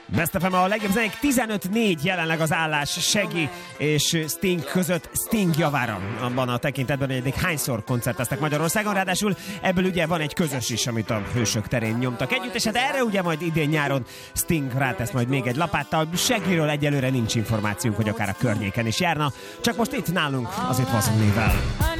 Best FM a legjobb zenék 15-4 jelenleg az állás Shaggy és Sting között, Sting javára abban a tekintetben, hogy eddig hányszor koncerteztek Magyarországon, ráadásul ebből ugye van egy közös is, amit a Hősök terén nyomtak együtt, és hát erre ugye majd idén nyáron Sting rátesz majd még egy lapáttal. Shaggyről egyelőre nincs információnk, hogy akár a környéken is járna, csak most itt nálunk az It Wasn't Me-vel.